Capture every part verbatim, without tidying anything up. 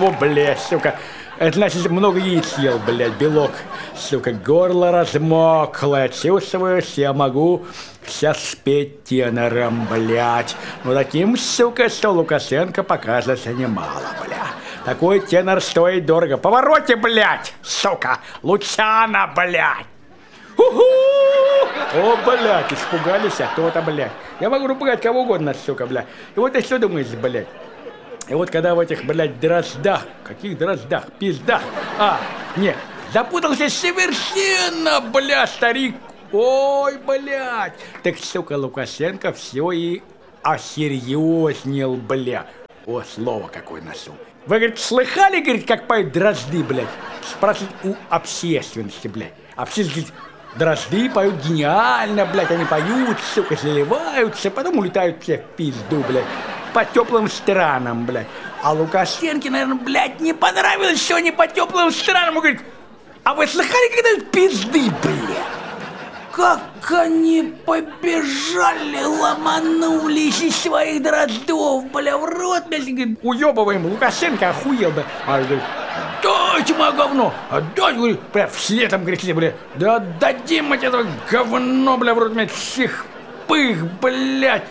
Во, блядь, сука. Это значит, много яиц ел, блядь, белок. Сука, горло размокло. Чувствуешь, я могу сейчас спеть тенором, блядь. Ну, таким, сука, что Лукашенко покажется немало, бля. Такой тенор стоит дорого. Повороте, блядь, сука. Лучана, блядь. Уху! О, блядь, испугались, а то-то, блядь. Я могу напугать кого угодно, сука, блядь. И вот ты что думаешь, блядь? И вот когда в этих, блядь, дроздах, каких дроздах, пиздах, а, нет, запутался совершенно, блядь, старик, ой, блядь. Так, сука, Лукашенко все и осерьезнел, блядь. О, слово какое ношу. Вы, говорит, слыхали, говорит, как поют дрозды, блядь? Спрашивают у общественности, блядь. Общественность говорит, дрозды поют гениально, блядь, они поют, сука, заливаются, потом улетают все в пизду, блядь. По теплым странам, блядь. А Лукашенко, наверное, блядь, не понравилось, что они по теплым странам. Он говорит, а вы слыхали когда-нибудь пизды, блядь? Как они побежали, ломанулись из своих дроздов, бля, в рот, блядь. Говорит, уебываем, Лукашенко охуел, бля. А он говорит, отдайте мое говно, отдайте, говорит, бля, вслед там, говорит, бля, да отдадим мы этого говно, бля, в рот, блядь, всех пых, блядь.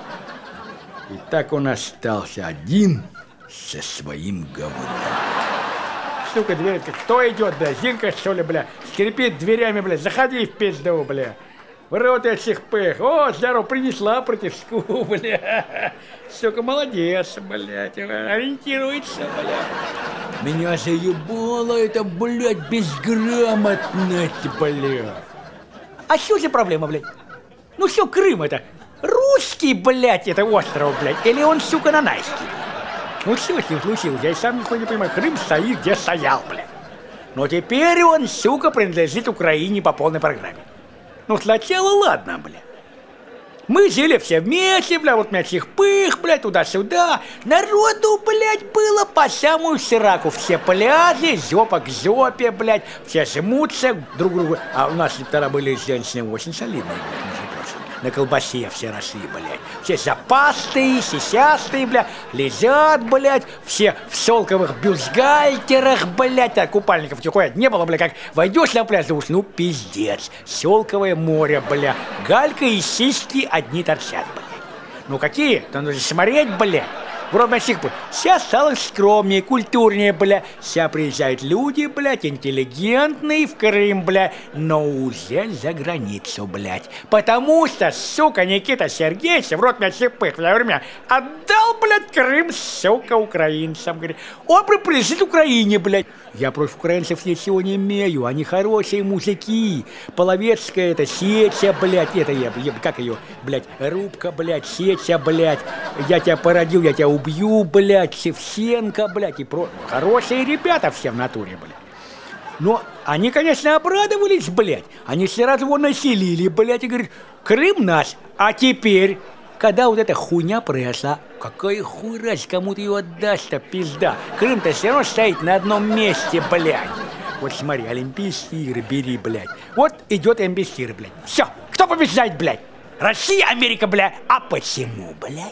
И так он остался один со своим говном. Сука, дверь, кто идет, бля, Зинка, что ли, бля, скрипит дверями, бля, заходи в пизду, бля. В рот этих пых. О, здорово, принесла противску, бля. Сука, молодец, блядь, ориентируется, бля. Меня заебало это, блядь, безграмотность, бля. А что за проблема, блядь? Ну что Крым это? Русский, блядь, это остров, блядь, или он, сука, нанайский? Ну что с ним случилось? Я и сам нихуя не понимаю. Крым стоит, где стоял, блядь. Но теперь он, сука, принадлежит Украине по полной программе. Ну сначала ладно, блядь. Мы жили все вместе, блядь, вот, блядь, всех пых, блядь, туда-сюда. Народу, блядь, было по самую сраку. Все пляжи, жопа к жопе, блядь. Все жмутся друг к другу. А у нас тогда были женщины очень солидные, блядь, между прочим. На колбасе все росли, блядь. Все запастые, сисястые, блядь. Лежат, блядь. Все в шелковых бюстгальтерах, блядь. А купальников тихо не было, блядь. Как войдешь на пляж, думаешь, ну пиздец. Шелковое море, блядь. Галька и сиськи одни торчат, блядь. Ну какие? Там нужно смотреть, блядь. Вроде всех, сейчас стало скромнее, культурнее, бля. Сейчас приезжают люди, блядь, интеллигентные в Крым, бля, но уже за границу, блядь. Потому что, сука, Никита Сергеевич, в рот, блядь, всех пых, в время отдал, блядь, Крым, сука, украинцам, говорит. Он принадлежит Украине, блядь. Я против украинцев ничего не имею, они хорошие мужики. Половецкая это Сеча, блядь, это я, я как ее, блядь, Рубка, блядь, Сеча, блядь. Я тебя породил, я тебя убью, блядь, Шевченко, блядь, и про... Хорошие ребята все в натуре, блядь. Но они, конечно, обрадовались, блядь. Они сразу его населили, блядь, и говорят, Крым наш, а теперь... Когда вот эта хуйня произошла, какая хуй раз, кому ты ее отдашь-то, пизда. Крым-то все равно стоит на одном месте, блядь. Вот смотри, Олимпийские игры бери, блядь. Вот идет Олимпийские игры, блядь. Все, кто побеждает, блядь? Россия, Америка, блядь. А почему, блядь?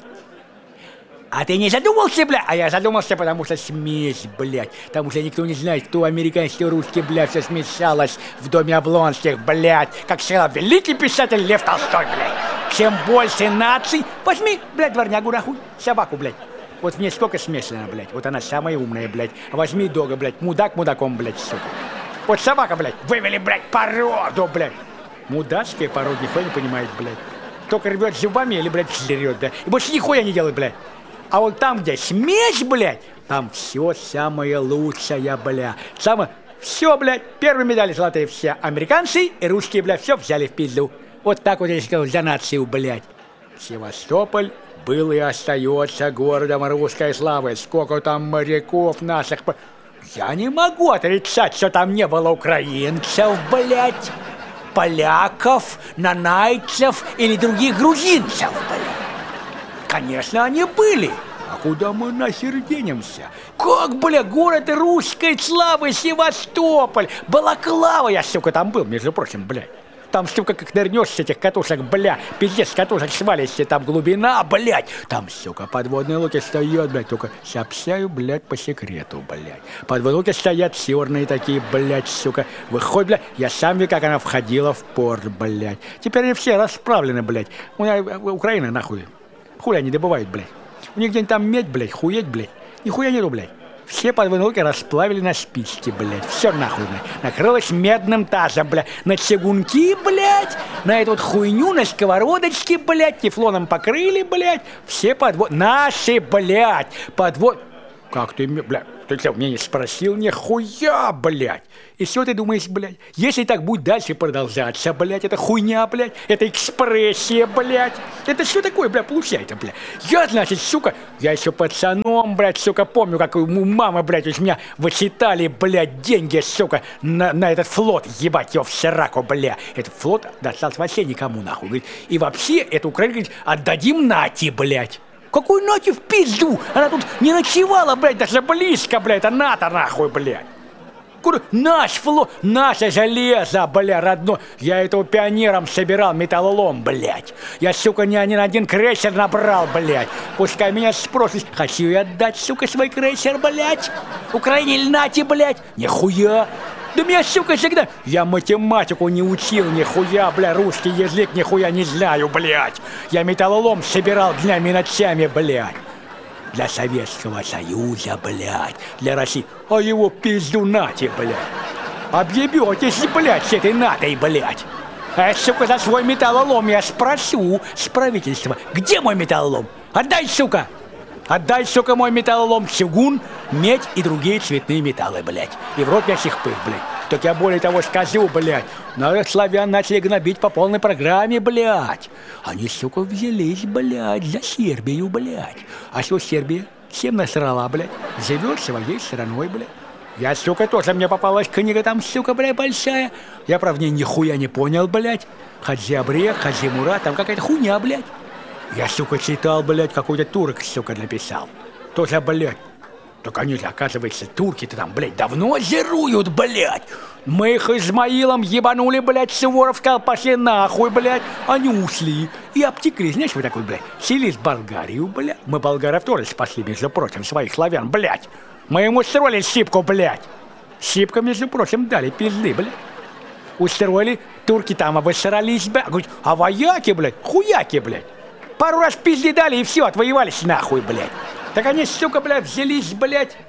А ты не задумался, блядь? А я задумался, потому что смесь, блядь. Потому что никто не знает, кто американский и русский, блядь, все смешалось в доме Облонских, блядь. Как сказал великий писатель Лев Толстой, блядь. Чем больше наций... Возьми, блядь, дворнягу, нахуй, собаку, блядь. Вот в ней сколько смешано, блядь. Вот она самая умная, блядь. А возьми дога, блядь, мудак мудаком, блядь, сука. Вот собака, блядь, вывели, блядь, породу, блядь. Мудацкая порода, нихуя не понимает, блядь. Только рвет зубами или, блядь, жрет, да. И больше нихуя не делает, блядь. А вот там, где смесь, блядь, там все самое лучшее, блядь. Самое... Все, блядь, первые медали золотые все американцы и русские, блядь, все взяли в пизду. Вот так вот я сказал за нацию, блядь. Севастополь был и остается городом русской славы. Сколько там моряков наших... Я не могу отрицать, что там не было украинцев, блядь, поляков, нанайцев или других грузинцев, блядь. Конечно, они были. А куда мы нахер денемся? Как, бля, город русской славы Севастополь. Балаклава, я, сука, там был, между прочим, блядь. Там, сука, как нырнешь с этих катушек, бля, пиздец, с катушек свалишься, там глубина, блядь. Там, сука, подводные лодки стоят, блядь, только сообщаю, блядь, по секрету, блядь. Подводные лодки стоят черные такие, блядь, сука. Выходит, блядь, я сам видел, как она входила в порт, блядь. Теперь они все расправлены, блядь. У меня Украина, нахуй. Хуй они добывают, блядь. У них где-нибудь там медь, блядь, хуеть, блядь. Нихуя нету, блядь. Все подводные лодки расплавили на спички, блядь. Все нахуй, блядь. Накрылось медным тазом, блядь. На чугунки, блядь. На эту вот хуйню, на сковородочки, блядь. Тефлоном покрыли, блядь. Все подвод... Наши, блядь. Подвод... Как ты, блядь? Ты что, меня не спросил? Нихуя, блядь. И все ты думаешь, блядь? Если так будет дальше продолжаться, блядь, это хуйня, блядь, это экспрессия, блядь. Это что такое, блядь, получается, блядь? Я, значит, сука, я еще пацаном, блядь, сука, помню, как у мамы, блядь, у меня вычитали, блядь, деньги, сука, на, на этот флот, ебать его в сраку, блядь. Этот флот достался вообще никому, нахуй. Говорит, и вообще, эту Украину, говорит, отдадим Нате, блядь. Какой Нате в пизду? Она тут не ночевала, блядь, даже близко, блядь, это НАТО, нахуй, блядь. Куда? Наш флот, наше железо, бля, родной. Я этого пионером собирал, металлолом, блядь. Я, сука, не один, один крейсер набрал, блядь. Пускай меня спросят, хочу я отдать, сука, свой крейсер, блядь. Украине или Нате, блядь? Нихуя. Да меня, сука, всегда... Я математику не учил, нихуя, бля, русский язык нихуя не знаю, блядь. Я металлолом собирал днями и ночами, блядь. Для Советского Союза, блядь, для России. А его пизду Нате, блядь. Объебетесь, блядь, с этой Натой, блядь. А, сука, за свой металлолом я спрошу с правительства, где мой металлолом? Отдай, сука! Отдай, сука, мой металлолом, чугун, медь и другие цветные металлы, блядь. И в рот мясих пых, блядь. Так я более того скажу, блядь. Но славян начали гнобить по полной программе, блядь. Они, сука, взялись, блядь, за Сербию, блядь. А что Сербия? Всем насрала, блядь. Живет своей страной, блядь. Я, сука, тоже, мне попалась книга там, сука, блядь, большая. Я, правда, нихуя не понял, блядь. Хаджи Абрех, Хаджи Мурат, там какая-то хуйня, блядь. Я, сука, читал, блядь, какой-то турок, сука, написал. Тоже, блядь. Так они, оказывается, турки-то там, блядь, давно зируют, блядь. Мы их Измаилом ебанули, блядь, Суворов сказал, пошли нахуй, блядь. Они ушли и обтекли, знаешь, вот такой, блядь, селись в Болгарию, блядь. Мы болгаров тоже спасли, между прочим, своих славян, блядь. Мы ему устроили щипку, блядь. Щипка, между прочим, дали пизды, блядь. Устроили, турки там обосрались, блядь. Говорят, а вояки, блядь, хуяки, блядь. Пару раз пизды дали и все, отвоевались нахуй, блядь. Так они, сука, блядь, взялись, блядь,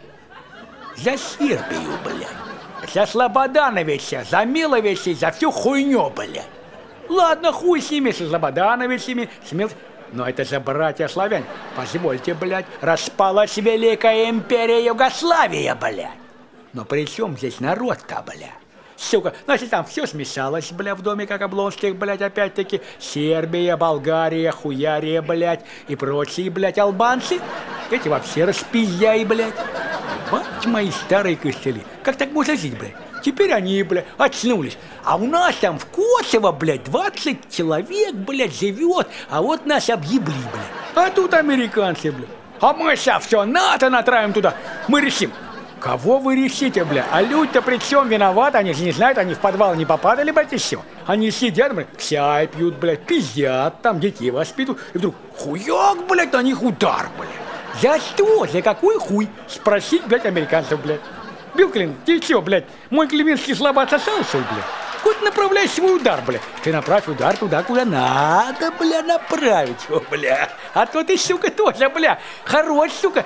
за Сербию, блядь. За Слободановича, за Миловича, за всю хуйню, блядь. Ладно, хуй с ними, с Слободановичами, с Мил... Но это же братья славяне. Позвольте, блядь, распалась Великая империя Югославия, блядь. Но при чем здесь народ-то, блядь? Сука, значит, там все смешалось, бля, в доме, как Облонских, блядь, опять-таки. Сербия, Болгария, Хуярия, блядь, и прочие, блядь, албанцы. Эти вообще распизяи, блядь. Ебать мои старые костыли. Как так можно жить, блядь? Теперь они, блядь, очнулись. А у нас там в Косово, блядь, двадцать человек, блядь, живет. А вот нас объебли, блядь. А тут американцы, блядь. А мы сейчас все НАТО натравим туда. Мы решим. Кого вы решите, бля? А люди-то при чем виноваты? Они же не знают, они в подвал не попадали, блядь, и все. Они сидят, блядь, чай пьют, блядь, пиздят, там детей воспитывают. И вдруг хуяк, блядь, на них удар, блядь. За что? За какой хуй? Спросить, блядь, американцев, блядь. Билл Клинтон, ты что, блядь, мой клевинский слабо отсосал, что ли, блядь? Куда направляй свой удар, бля? Ты направь удар туда, куда надо, бля, направить его, бля. А то ты, сука, тоже, бля, хорош, сука.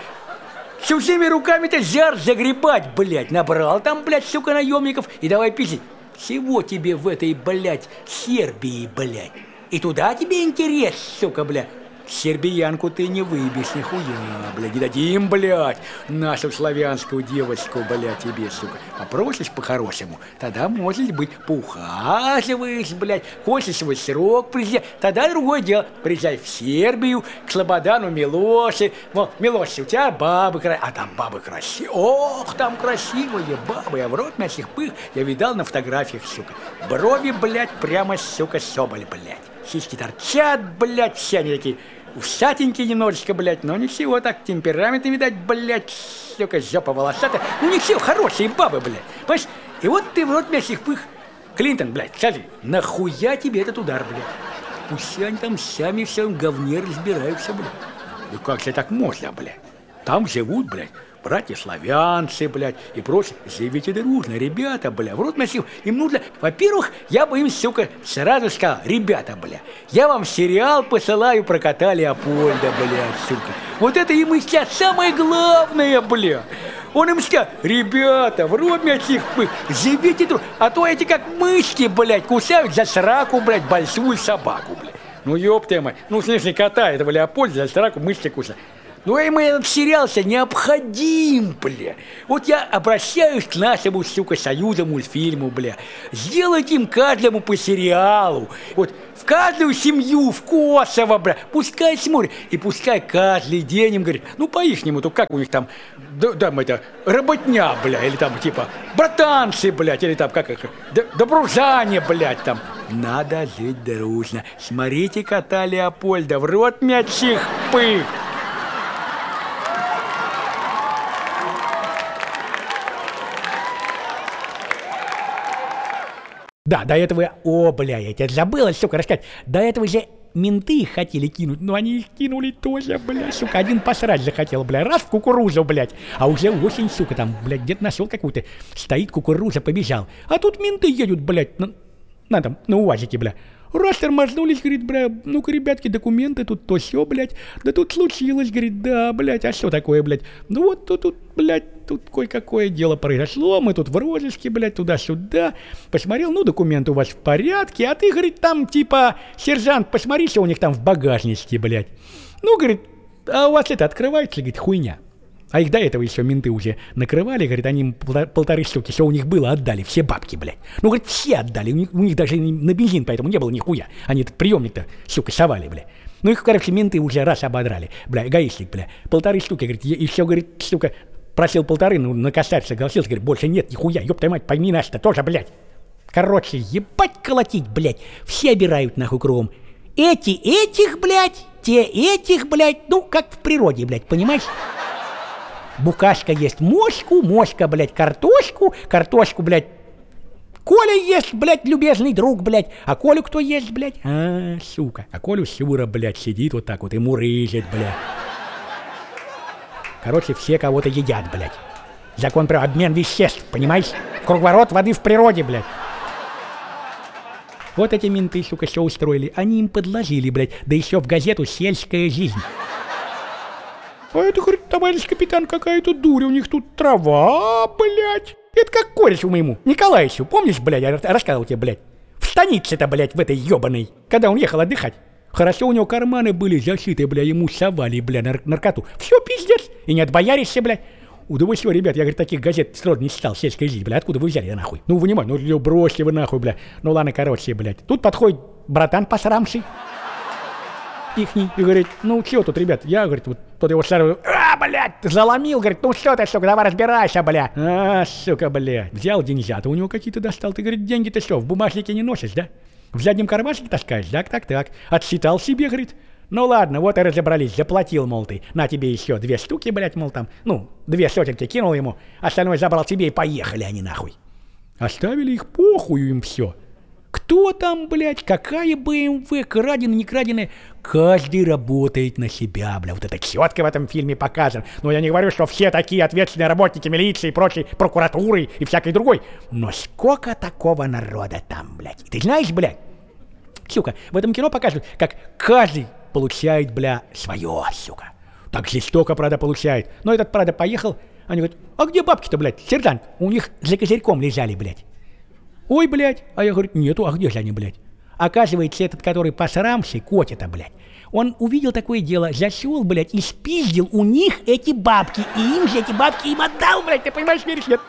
Чужими руками-то жар загребать, блядь. Набрал там, блядь, сука, наемников и давай пиздить. Всего тебе в этой, блядь, Сербии, блядь. И туда тебе интерес, сука, блядь. Сербиянку ты не выбьешь, нихуя, блядь. Не дадим, блядь, нашу славянскую девочку, блядь, тебе, сука. Попросишь по-хорошему, тогда, может быть, поухаживаешь, блядь. Хочешь свой срок приезжать, тогда другое дело. Приезжай в Сербию, к Слободану Милоше. Мол, Милоше, у тебя бабы красивые. А там бабы красивые. Ох, там красивые бабы. Я в рот мясих пых, я видал на фотографиях, сука. Брови, блядь, прямо, сука, соболь, блядь. Сиськи торчат, блядь, все они такие усатенькие немножечко, блядь, но ничего, так темпераменты, видать, блядь, сука, жопа волосатая. Ну ничего, хорошие бабы, блядь, понимаешь? И вот ты в рот мясих пых Клинтон, блядь, скажи, нахуя тебе этот удар, блядь? Пусть они там сами в своем говне разбираются, блядь. Ну как же так можно, блядь? Там живут, блядь, братья-славянцы, блядь, и прочее. Живите дружно, ребята, блядь. В рот носил. Им нужно... Во-первых, я бы им, сука, сразу сказал, ребята, блядь, я вам сериал посылаю про кота Леопольда, блядь, сука. Вот это им и сейчас самое главное, блядь. Он им сказал, ребята, в рот мясих, живите дружно. А то эти как мышки, блядь, кусают за сраку, блядь, большую собаку, блядь. Ну, ёпта мать. Ну, в смысле, кота этого Леопольда за сраку мышки кусают. Ну, им этот сериал-то необходим, бля. Вот я обращаюсь к нашему, сука, союзу мультфильму, бля. Сделайте им каждому по сериалу. Вот в каждую семью, в Косово, бля. Пускай смотрят. И пускай каждый день им говорит, ну, по-ихнему, то как у них там, да, там это, работня, бля, или там, типа, братанцы, блядь, или там, как их, добружане, блядь, там. Надо жить дружно. Смотрите кота Леопольда, в рот мячих пых. Да, до этого, о, бля, я тебя забыла, сука, рассказать. До этого же менты их хотели кинуть, но они их кинули тоже, бля, сука. Один посрать захотел, бля, раз в кукурузу, блядь. А уже осень, сука, там, блядь, где-то нашел какую-то, стоит кукуруза, побежал. А тут менты едут, блядь, на, на там, на УАЗике, бля. Раз тормознулись, говорит, бля, ну-ка, ребятки, документы, тут то сё, блядь. Да тут случилось, говорит, да, блядь, а что такое, блядь? Ну вот тут, тут, блядь, тут кое-какое дело произошло, мы тут в розыске, блядь, туда-сюда. Посмотрел, ну, документы у вас в порядке, а ты, говорит, там, типа, сержант, посмотри, что у них там в багажнике, блядь. Ну, говорит, а у вас это открывается, говорит, хуйня. А их до этого еще менты уже накрывали, говорит, они им полторы штуки, что у них было, отдали, все бабки, блядь. Ну, говорит, все отдали, у них, у них даже на бензин поэтому не было нихуя. Они этот приемник-то, сука, совали, блядь. Ну, их, короче, менты уже раз ободрали, бля, гаишник, бля. Полторы штуки, говорит, и все, говорит, сука, просил полторы, ну, на косарь согласился, говорит, больше нет, нихуя, ёб твою мать, пойми нас-то тоже, блядь. Короче, ебать колотить, блядь, все обирают нахуй кругом. Эти этих, блядь, те этих, блядь, ну, как в природе, блядь, понимаешь? Букашка ест мошку, мошка, блядь, картошку, картошку, блядь, Коля ест, блядь, любезный друг, блядь, а Колю кто ест, блядь? А, сука, а Колю Сюра, блядь, сидит вот так вот и мурыжит, блядь. Короче, все кого-то едят, блядь. Закон про обмен веществ, понимаешь? Круговорот воды в природе, блядь. Вот эти менты, сука, все устроили, они им подложили, блядь, да еще в газету «Сельская жизнь». А это, говорит, товарищ капитан, какая-то дурь, у них тут трава, блядь. Это как корешу моему, Николаевичу, помнишь, блядь, я рассказывал тебе, блядь. В станице-то, блядь, в этой ебаной, когда он ехал отдыхать. Хорошо у него карманы были зашиты, блядь, ему совали, блядь, нар- наркоту. Все, пиздец, и не отбояришься, блядь. У, да вы что, ребят, я, говорит, таких газет сразу не читал, «Сельская жизнь», блядь, откуда вы взяли, да, нахуй? Ну, вынимай, ну, бросьте вы, нахуй, блядь. Ну, ладно, короче, блядь. Тут подходит братан посрамший. Ихний, и говорит, ну чё тут, ребят, я, говорит, вот тот его старый, а, блядь, заломил, говорит, ну что ты, сука, давай разбирайся, блядь. А, сука, блядь, взял деньжата, у него какие-то достал, ты, говорит, деньги-то что, в бумажнике не носишь, да? В заднем кармашке таскаешь, так, так, так, отсчитал себе, говорит. Ну ладно, вот и разобрались, заплатил, мол, ты, на тебе еще две штуки, блядь, мол, там, ну, две сотенки кинул ему, остальное забрал себе и поехали они нахуй. Оставили их, похую им все. Кто там, блядь, какая бэ эм вэ, краденая, не краденая, каждый работает на себя, бля, вот это четко в этом фильме показано. Но я не говорю, что все такие ответственные работники милиции и прочей прокуратуры и всякой другой. Но сколько такого народа там, блядь. Ты знаешь, блядь, сука, в этом кино показывают, как каждый получает, бля, свое, сука. Так жестоко, правда, получает. Но этот, правда, поехал, они говорят, а где бабки-то, блядь, сержант? У них за козырьком лежали, блядь. Ой, блядь, а я говорю, нету, а где же они, блядь? Оказывается, этот, который посрамший, котя-то, блядь, он увидел такое дело, зашел, блядь, и спиздил у них эти бабки, и им же эти бабки им отдал, блядь, ты понимаешь, веришь, нет?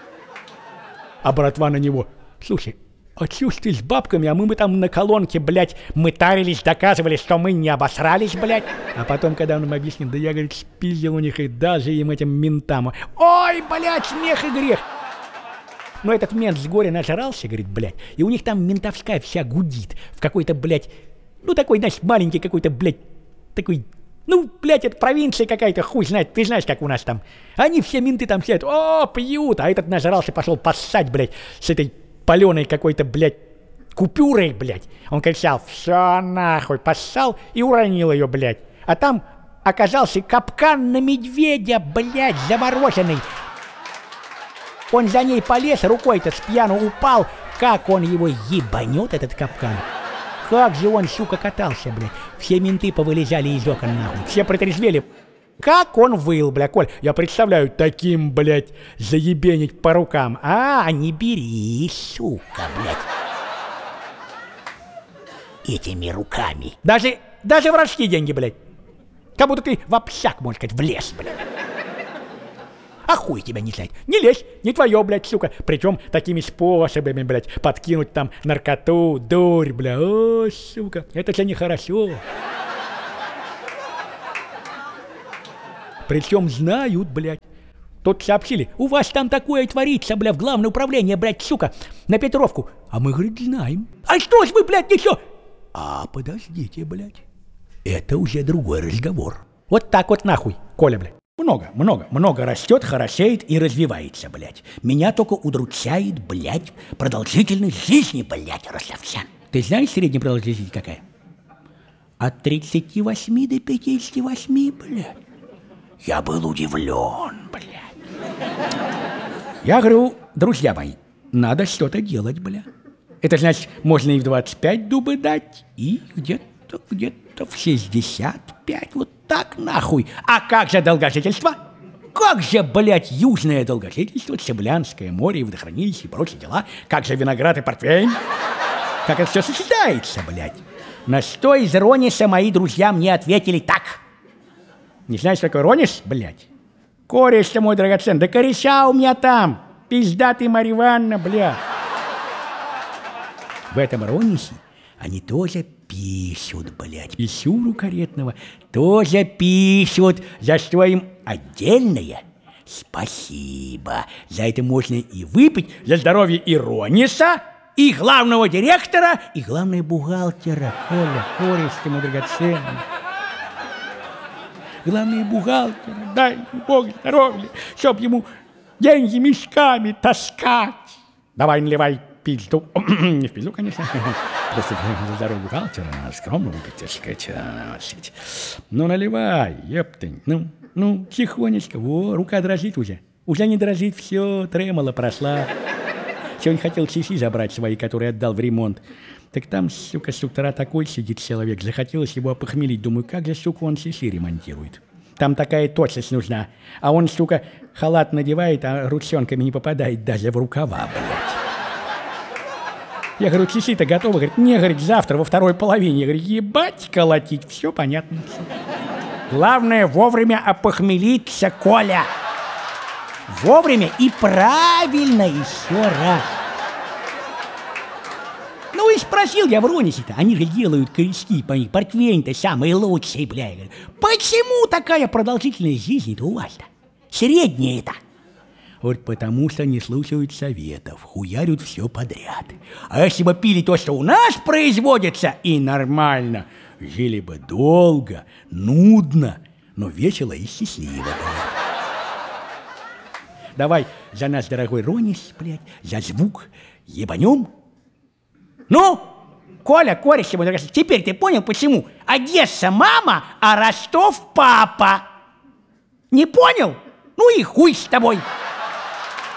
А братва на него, слушай, а чё ж ты с бабками, а мы бы там на колонке, блядь, мытарились, доказывали, что мы не обосрались, блядь. А потом, когда он им объяснил, да я, говорит, спиздил у них и даже им этим ментам. Ой, блядь, смех и грех. Но этот мент с горя нажрался, говорит, блядь, и у них там ментовская вся гудит в какой-то, блядь, ну такой, знаешь, маленький какой-то, блядь, такой, ну, блядь, это провинция какая-то, хуй знает, ты знаешь, как у нас там. Они все менты там сидят, о, пьют, а этот нажрался, пошел поссать, блядь, с этой паленой какой-то, блядь, купюрой, блядь. Он кричал: все нахуй, поссал и уронил ее, блядь. А там оказался капкан на медведя, блядь, замороженный. Он за ней полез, рукой-то с пьяну упал. Как он его ебанет, этот капкан. Как же он, сука, катался, блядь. Все менты повылезали из окон, нахуй. Все протрезвели. Как он выл, бля, Коль. Я представляю, таким, блядь, заебенить по рукам. А, не бери, сука, блядь. Этими руками. Даже, даже воровские деньги, блядь. Как будто ты в общак, можно сказать, влез, блядь. А хуй тебя не знать. Не лезь, не твое, блядь, сука. Причем такими способами, блядь, подкинуть там наркоту, дурь, бля. О, сука, это же нехорошо. Причем знают, блядь. Тут сообщили: у вас там такое творится, бля, в главное управление, блядь, сука, на Петровку. А мы, говорит, знаем. А что ж вы, блядь, ничего? А подождите, блядь. Это уже другой разговор. Вот так вот нахуй, Коля, блядь. Много, много, много растет, хорошеет и развивается, блядь. Меня только удручает, блядь, продолжительность жизни, блядь, Ростовчан. Ты знаешь, средняя продолжительность какая? От тридцати восьми до пятидесяти восьми, блядь. Я был удивлен, блядь. Я говорю: друзья мои, надо что-то делать, блядь. Это значит, можно и в двадцать пять дубы дать, и где-то, где-то в шестьдесят пять, вот так нахуй. А как же долгожительство? Как же, блядь, южное долгожительство, Цыблянское море и водохранилище и прочие дела? Как же виноград и портвейн? Как это все сочетается, блядь? На что из Рониса мои друзья мне ответили так. Не знаешь, что такое Ронис, блядь? Кореш-то мой драгоценный, да кореша у меня там. Пизда ты, Марья Ивановна, блядь. В этом Ронисе они тоже пишут, блядь. Писюру каретного тоже пишут, за что им отдельное спасибо. За это можно и выпить за здоровье и Рониса, и главного директора, и главного бухгалтера. Коля, кореш ты мой драгоценный. Главный бухгалтер, дай Бог здоровья, чтоб ему деньги мешками таскать. Давай, наливай пизду. Не в пизду, конечно. Просто за здоровье бухгалтера скромно выпить, так сказать. Ну, наливай, ептынь. Ну, ну, тихонечко. Во, рука дрожит уже. Уже не дрожит, все, тремоло прошла. Сегодня хотел часы забрать свои, которые отдал в ремонт. Так там, сука, с утра такой сидит человек. Захотелось его опохмелить. Думаю, как же, сука, он часы ремонтирует. Там такая точность нужна. А он, сука, халат надевает, а ручонками не попадает даже в рукава, блядь. Я говорю: часы-то готовы? Говорит: не, говорит, завтра во второй половине. Я говорю: ебать колотить, все понятно. Главное вовремя опохмелиться, Коля. Вовремя и правильно еще раз. Ну и спросил я в Ронисе-то, они же делают корешки по них, портвейн-то самый лучший, блядь. Почему такая продолжительность жизни-то у вас-то? Средняя-то. Вот потому что не слушают советов, хуярят все подряд. А если бы пили то, что у нас производится, и нормально, жили бы долго, нудно, но весело и счастливо, блядь. Давай за нас, дорогой Ронис, блядь, за звук ебанем. Ну, Коля, кореш, теперь ты понял, почему Одесса мама, а Ростов папа? Не понял? Ну и хуй с тобой.